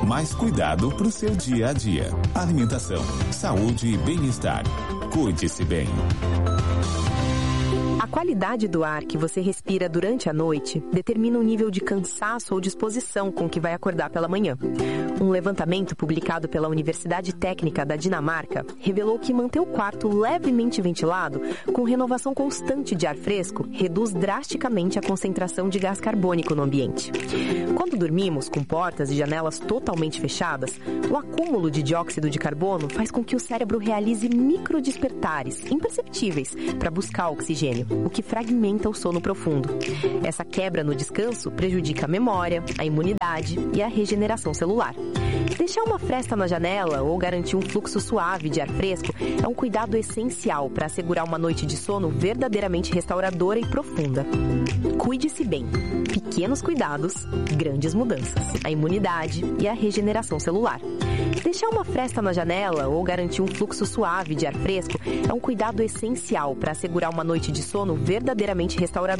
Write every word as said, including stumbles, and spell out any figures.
mais cuidado para o seu dia a dia. Alimentação, saúde e bem-estar. Cuide-se bem. A qualidade do ar que você respira durante a noite determina o nível de cansaço ou disposição com que vai acordar pela manhã. Um levantamento publicado pela Universidade Técnica da Dinamarca revelou que manter o quarto levemente ventilado, com renovação constante de ar fresco, reduz drasticamente a concentração de gás carbônico no ambiente. Quando dormimos com portas e janelas totalmente fechadas, o acúmulo de dióxido de carbono faz com que o cérebro realize microdespertares imperceptíveis para buscar oxigênio, o que fragmenta o sono profundo. Essa quebra no descanso prejudica a memória, a imunidade e a regeneração celular. Deixar uma fresta na janela ou garantir um fluxo suave de ar fresco é um cuidado essencial para assegurar uma noite de sono verdadeiramente restauradora e profunda. Cuide-se bem. Pequenos cuidados, grandes mudanças. A imunidade e a regeneração celular. Deixar uma fresta na janela ou garantir um fluxo suave de ar fresco é um cuidado essencial para assegurar uma noite de sono verdadeiramente restauradora